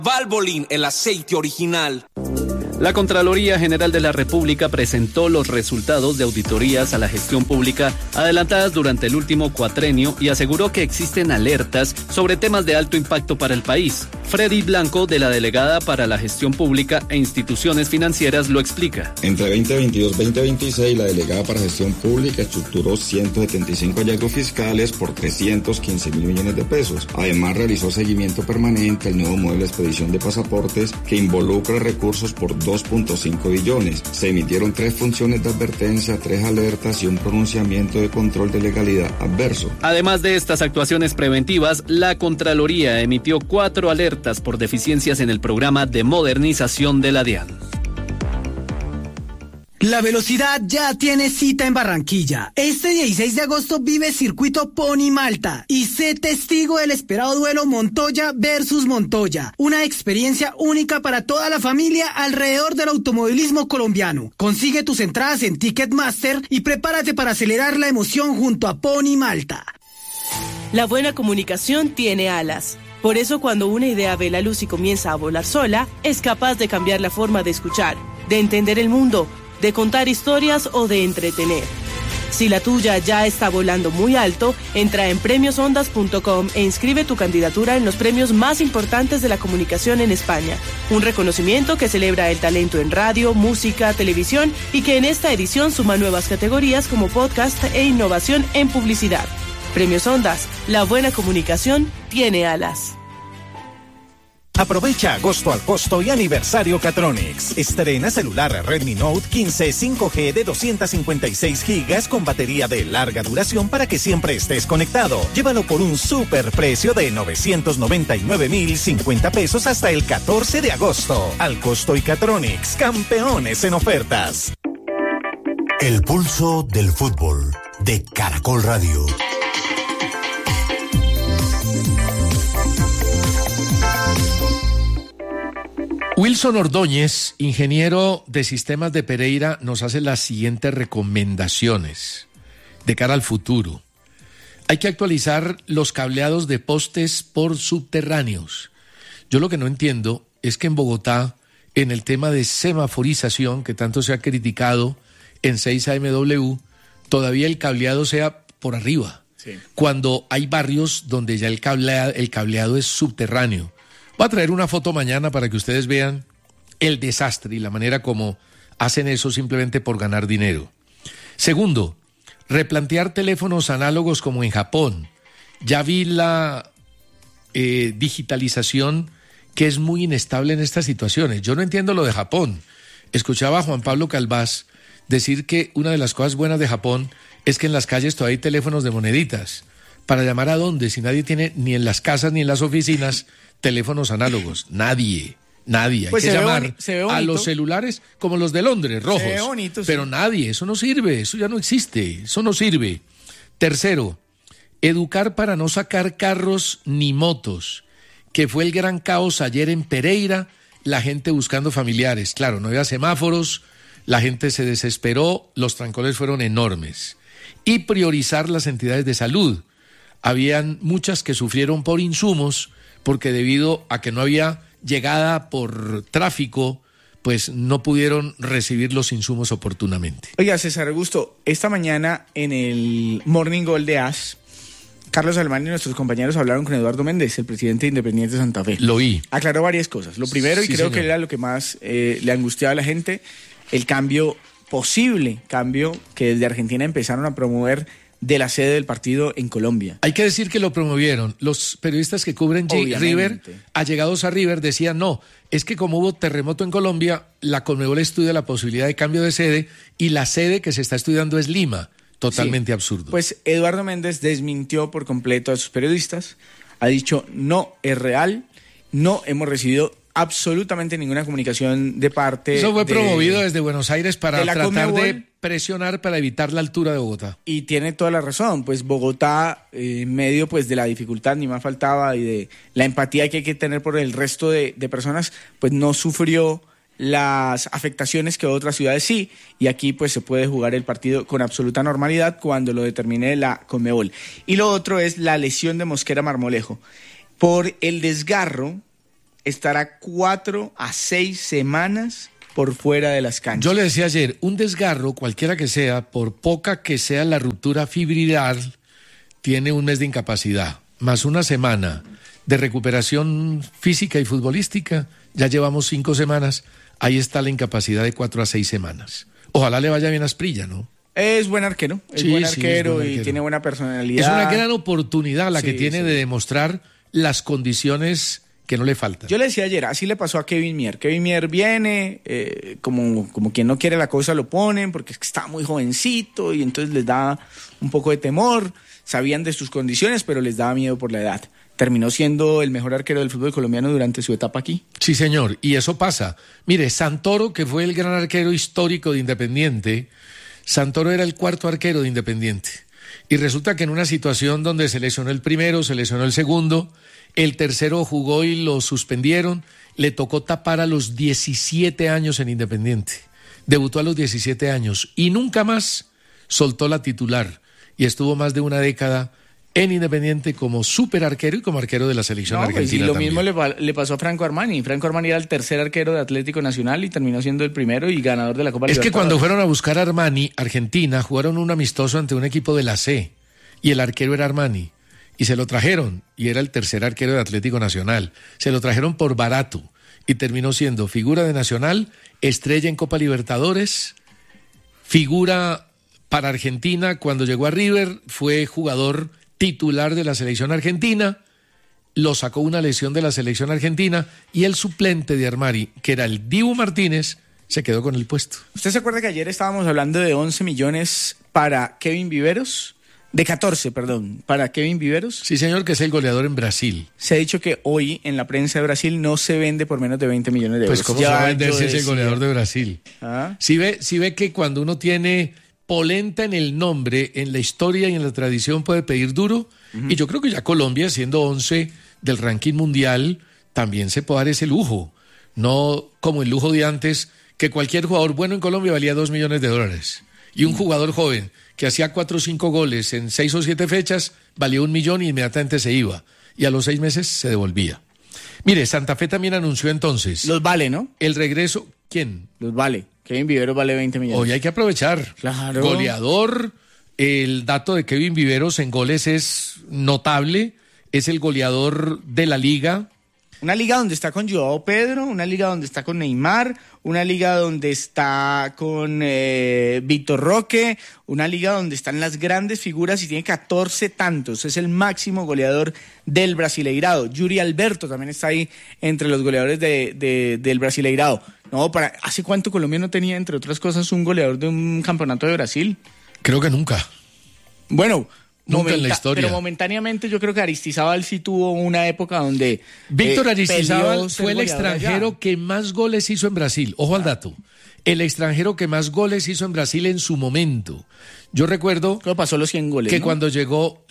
Valvoline, el aceite original. La Contraloría General de la República presentó los resultados de auditorías a la gestión pública adelantadas durante el último cuatrenio y aseguró que existen alertas sobre temas de alto impacto para el país. Freddy Blanco, de la Delegada para la Gestión Pública e Instituciones Financieras, lo explica. Entre 2022 y 2026, la Delegada para Gestión Pública estructuró 175 hallazgos fiscales por 315.000 millones de pesos. Además, realizó seguimiento permanente al nuevo modelo de expedición de pasaportes que involucra recursos por 2.5 billones. Se emitieron 3 funciones de advertencia, 3 alertas y un pronunciamiento de control de legalidad adverso. Además de estas actuaciones preventivas, la Contraloría emitió 4 alertas por deficiencias en el programa de modernización de la DIAN. La velocidad ya tiene cita en Barranquilla. Este 16 de agosto vive Circuito Pony Malta y sé testigo del esperado duelo Montoya versus Montoya. Una experiencia única para toda la familia alrededor del automovilismo colombiano. Consigue tus entradas en Ticketmaster y prepárate para acelerar la emoción junto a Pony Malta. La buena comunicación tiene alas. Por eso cuando una idea ve la luz y comienza a volar sola, es capaz de cambiar la forma de escuchar, de entender el mundo, de contar historias o de entretener. Si la tuya ya está volando muy alto, entra en premiosondas.com e inscribe tu candidatura en los premios más importantes de la comunicación en España. Un reconocimiento que celebra el talento en radio, música, televisión y que en esta edición suma nuevas categorías como podcast e innovación en publicidad. Premios Ondas, la buena comunicación tiene alas. Aprovecha agosto al costo y aniversario Catronics. Estrena celular Redmi Note 15 5G de 256 GB con batería de larga duración para que siempre estés conectado. Llévalo por un super precio de 999.050 pesos hasta el 14 de agosto. Al costo y Catronics, campeones en ofertas. El pulso del fútbol de Caracol Radio. Wilson Ordóñez, ingeniero de sistemas de Pereira, nos hace las siguientes recomendaciones de cara al futuro. Hay que actualizar los cableados de postes por subterráneos. Yo lo que no entiendo es que en Bogotá, en el tema de semaforización, que tanto se ha criticado en 6AMW, todavía el cableado sea por arriba, sí, cuando hay barrios donde ya el cableado es subterráneo. Voy a traer una foto mañana para que ustedes vean el desastre y la manera como hacen eso simplemente por ganar dinero. Segundo, replantear teléfonos análogos como en Japón. Ya vi la digitalización que es muy inestable en estas situaciones. Yo no entiendo lo de Japón. Escuchaba a Juan Pablo Calvás decir que una de las cosas buenas de Japón es que en las calles todavía hay teléfonos de moneditas. ¿Para llamar a dónde? Si nadie tiene ni en las casas ni en las oficinas teléfonos análogos. Nadie. Hay pues que llamar a los celulares como los de Londres, rojos. Se ve bonito, pero sí. Nadie, eso no sirve, eso ya no existe, eso no sirve. Tercero, educar para no sacar carros ni motos, que fue el gran caos ayer en Pereira, la gente buscando familiares. Claro, no había semáforos, la gente se desesperó, los trancones fueron enormes. Y priorizar las entidades de salud. Habían muchas que sufrieron por insumos, porque debido a que no había llegada por tráfico, pues no pudieron recibir los insumos oportunamente. Oiga, César Augusto, esta mañana en el Morning Call de AS, Carlos Alemán y nuestros compañeros hablaron con Eduardo Méndez, el presidente de Independiente Santa Fe. Lo oí. Aclaró varias cosas. Lo primero, y sí, creo señor, que era lo que más le angustiaba a la gente, el posible cambio que desde Argentina empezaron a promover de la sede del partido en Colombia. Hay que decir que lo promovieron. Los periodistas que cubren River, allegados a River, decían no, es que como hubo terremoto en Colombia, la Conmebol estudia la posibilidad de cambio de sede y la sede que se está estudiando es Lima. Totalmente absurdo. Pues Eduardo Méndez desmintió por completo a sus periodistas, ha dicho no es real, no hemos recibido absolutamente ninguna comunicación de parte. Eso fue promovido desde Buenos Aires para tratar Conmebol, de presionar para evitar la altura de Bogotá. Y tiene toda la razón, pues Bogotá, en medio pues de la dificultad, ni más faltaba, y de la empatía que hay que tener por el resto de personas, pues no sufrió las afectaciones que otras ciudades sí, y aquí pues se puede jugar el partido con absoluta normalidad cuando lo determine la Conmebol. Y lo otro es la lesión de Mosquera Marmolejo. Por el desgarro estará 4 a 6 semanas por fuera de las canchas. Yo le decía ayer, un desgarro, cualquiera que sea, por poca que sea la ruptura fibrilar, tiene un mes de incapacidad, más una semana de recuperación física y futbolística, ya llevamos 5 semanas, ahí está la incapacidad de 4 a 6 semanas. Ojalá le vaya bien a Asprilla, ¿no? Es buen arquero, es buen arquero y tiene buena personalidad. Es una gran oportunidad la que tiene sí, de demostrar las condiciones que no le faltan. Yo le decía ayer, así le pasó a Kevin Mier. Kevin Mier viene, como quien no quiere la cosa lo ponen, porque es que está muy jovencito y entonces les da un poco de temor. Sabían de sus condiciones, pero les daba miedo por la edad. Terminó siendo el mejor arquero del fútbol colombiano durante su etapa aquí. Sí, señor, y eso pasa. Mire, Santoro, que fue el gran arquero histórico de Independiente, Santoro era el 4º arquero de Independiente. Y resulta que en una situación donde se lesionó el primero, se lesionó el segundo, el tercero jugó y lo suspendieron, le tocó tapar a los 17 años en Independiente. Debutó a los 17 años y nunca más soltó la titular. Y estuvo más de una década en Independiente como súper arquero y como arquero de la selección argentina. Y lo también. mismo le pasó a Franco Armani. Franco Armani era el 3er arquero de Atlético Nacional y terminó siendo el primero y ganador de la Copa Libertadores. Es que cuando fueron a buscar a Armani, Argentina, jugaron un amistoso ante un equipo de la C y el arquero era Armani. Y se lo trajeron y era el 3er arquero de Atlético Nacional. Se lo trajeron por barato y terminó siendo figura de Nacional, estrella en Copa Libertadores, figura para Argentina cuando llegó a River, fue jugador titular de la selección argentina, lo sacó una lesión de la selección argentina y el suplente de Armani, que era el Dibu Martínez, se quedó con el puesto. ¿Usted se acuerda que ayer estábamos hablando de 11 millones para Kevin Viveros? De 14, perdón, para Kevin Viveros. Sí, señor, que es el goleador en Brasil. Se ha dicho que hoy en la prensa de Brasil no se vende por menos de 20 millones de euros. Pues, ¿cómo se va a vender si es el goleador de Brasil? ¿Ah? Si ve que cuando uno tiene polenta en el nombre, en la historia y en la tradición puede pedir duro, y yo creo que ya Colombia, siendo 11 del ranking mundial, también se puede dar ese lujo, no como el lujo de antes, que cualquier jugador bueno en Colombia valía $2 millones, y un jugador joven que hacía 4 o 5 goles en 6 o 7 fechas, valía $1 millón y inmediatamente se iba, y a los 6 meses se devolvía. Mire, Santa Fe también anunció entonces... Los vale, ¿no? El regreso... ¿Quién? Los vale. Kevin Viveros vale 20 millones. Hoy hay que aprovechar. Claro. Goleador, el dato de Kevin Viveros en goles es notable, es el goleador de la liga. Una liga donde está con Joao Pedro, una liga donde está con Neymar, una liga donde está con Víctor Roque, una liga donde están las grandes figuras y tiene 14 tantos. Es el máximo goleador del Brasileirado. Yuri Alberto también está ahí entre los goleadores del Brasileirado. No, ¿hace cuánto Colombia no tenía, entre otras cosas, un goleador de un campeonato de Brasil? Creo que nunca. Bueno... Nunca en la historia. Pero momentáneamente yo creo que Aristizábal sí tuvo una época donde... Víctor Aristizábal fue el extranjero que más goles hizo en Brasil. Ojo al dato. El extranjero que más goles hizo en Brasil en su momento. Yo recuerdo... Creo que pasó los 100 goles, que ¿no? cuando llegó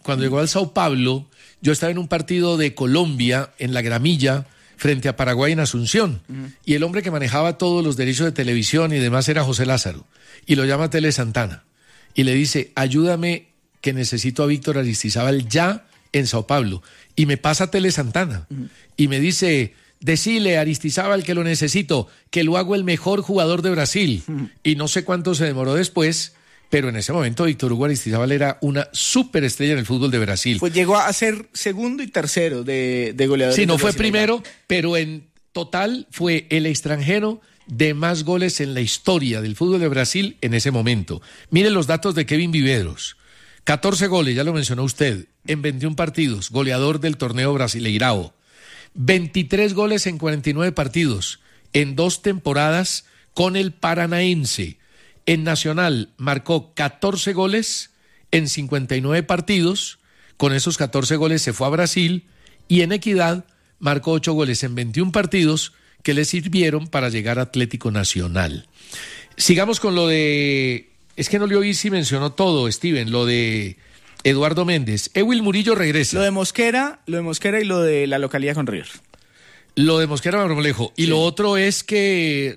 al Sao Paulo, yo estaba en un partido de Colombia, en la Gramilla, frente a Paraguay en Asunción. Y el hombre que manejaba todos los derechos de televisión y demás era José Lázaro. Y lo llama Tele Santana. Y le dice, ayúdame, que necesito a Víctor Aristizábal ya en Sao Paulo. Y me pasa Tele Santana. Y me dice, decile a Aristizábal que lo necesito, que lo hago el mejor jugador de Brasil. Y no sé cuánto se demoró después, pero en ese momento Víctor Hugo Aristizábal era una superestrella en el fútbol de Brasil. Pues llegó a ser segundo y tercero de goleadores. Sí, no fue primero, pero en total fue el extranjero de más goles en la historia del fútbol de Brasil en ese momento. Miren los datos de Kevin Viveros. 14 goles, ya lo mencionó usted, en 21 partidos, goleador del torneo Brasileirao. 23 goles en 49 partidos, en 2 temporadas con el Paranaense. En Nacional marcó 14 goles en 59 partidos, con esos 14 goles se fue a Brasil, y en Equidad marcó 8 goles en 21 partidos que le sirvieron para llegar a Atlético Nacional. Sigamos con lo de... Es que no le oí si mencionó todo, Steven, lo de Eduardo Méndez. Ewil Murillo regresa. Lo de Mosquera y lo de la localidad con River. Lo de Mosquera Marmolejo. Y lo otro es que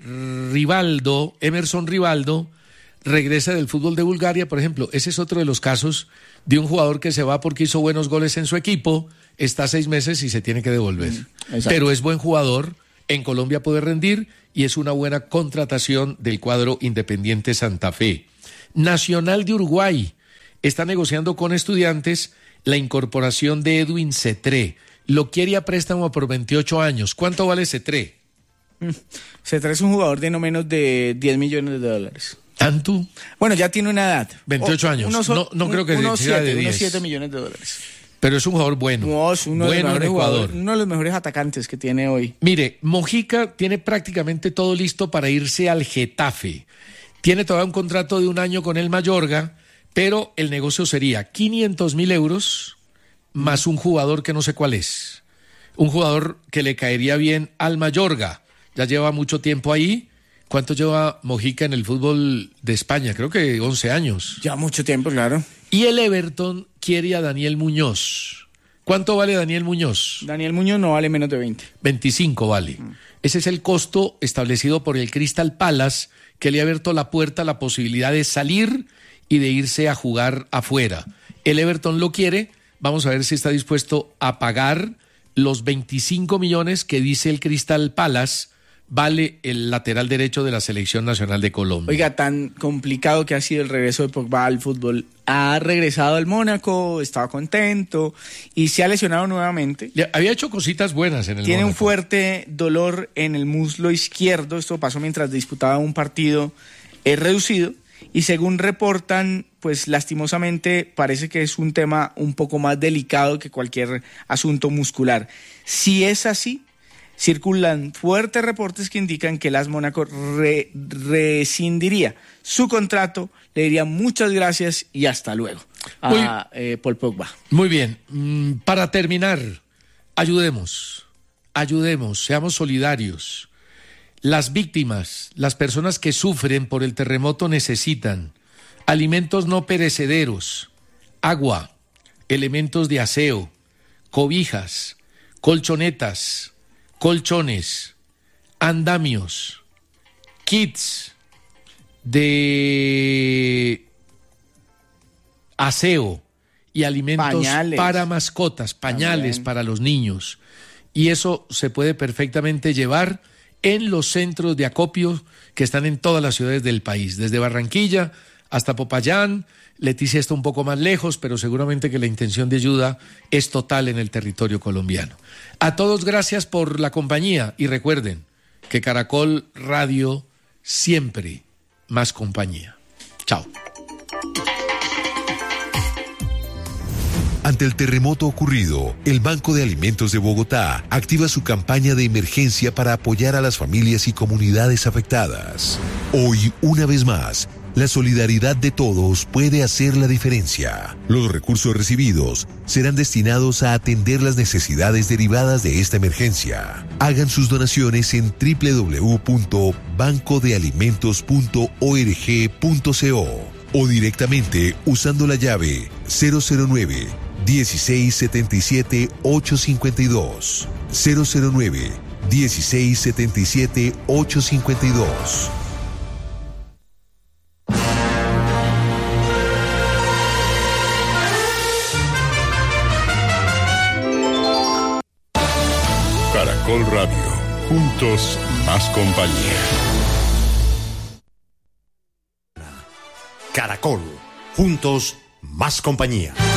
Emerson Rivaldo, regresa del fútbol de Bulgaria, por ejemplo. Ese es otro de los casos de un jugador que se va porque hizo buenos goles en su equipo, está 6 meses y se tiene que devolver. Pero es buen jugador, en Colombia puede rendir y es una buena contratación del cuadro Independiente Santa Fe. Nacional de Uruguay está negociando con Estudiantes la incorporación de Edwin Cetré. Lo quiere a préstamo por 28 años. ¿Cuánto vale Cetré? Cetré es un jugador de no menos de $10 millones. ¿Tanto? Bueno, ya tiene una edad. 28 años. No creo que sea de 10. Unos $7 millones. Pero es un jugador bueno. No, es uno de los mejores atacantes que tiene hoy. Mire, Mojica tiene prácticamente todo listo para irse al Getafe. Tiene todavía un contrato de 1 año con el Mayorga, pero el negocio sería 500.000 euros más un jugador que no sé cuál es. Un jugador que le caería bien al Mayorga. Ya lleva mucho tiempo ahí. ¿Cuánto lleva Mojica en el fútbol de España? Creo que 11 años. Ya mucho tiempo, claro. Y el Everton quiere a Daniel Muñoz. ¿Cuánto vale Daniel Muñoz? Daniel Muñoz no vale menos de 20. 25 vale. Ese es el costo establecido por el Crystal Palace, que le ha abierto la puerta a la posibilidad de salir y de irse a jugar afuera. El Everton lo quiere. Vamos a ver si está dispuesto a pagar los 25 millones que dice el Crystal Palace vale el lateral derecho de la Selección Nacional de Colombia. Oiga, tan complicado que ha sido el regreso de Pogba al fútbol. Ha regresado al Mónaco, estaba contento y se ha lesionado nuevamente. Ya, había hecho cositas buenas en el Tiene Mónaco. un fuerte dolor en el muslo izquierdo. Esto pasó mientras disputaba un partido reducido. Y según reportan, pues lastimosamente parece que es un tema un poco más delicado que cualquier asunto muscular. Si es así, circulan fuertes reportes que indican que el AS Mónaco rescindiría su contrato, le diría muchas gracias y hasta luego a Paul Pogba. Muy bien. Para terminar, ayudemos, seamos solidarios. Las víctimas, las personas que sufren por el terremoto necesitan alimentos no perecederos, agua, elementos de aseo, cobijas, colchonetas, colchones, andamios, kits de aseo y alimentos pañales para mascotas, pañales también para los niños. Y eso se puede perfectamente llevar en los centros de acopio que están en todas las ciudades del país, desde Barranquilla hasta Popayán. Leticia está un poco más lejos, pero seguramente que la intención de ayuda es total en el territorio colombiano. A todos gracias por la compañía y recuerden que Caracol Radio siempre más compañía. Chao. Ante el terremoto ocurrido, el Banco de Alimentos de Bogotá activa su campaña de emergencia para apoyar a las familias y comunidades afectadas. Hoy, una vez más, la solidaridad de todos puede hacer la diferencia. Los recursos recibidos serán destinados a atender las necesidades derivadas de esta emergencia. Hagan sus donaciones en www.bancodealimentos.org.co o directamente usando la llave 009 1677 852 009 1677 852. Caracol Radio, juntos más compañía. Caracol, juntos más compañía.